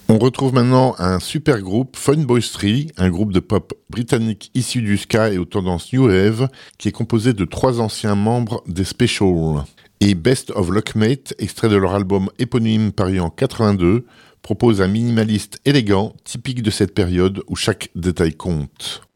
On retrouve maintenant un super groupe, Fun Boys 3, un groupe de pop britannique issu du ska et aux tendances New Wave, qui est composé de 3 anciens membres des Specials. Et Best of Luckmate, extrait de leur album éponyme paru en 82, propose un minimaliste élégant, typique de cette période où chaque détail compte.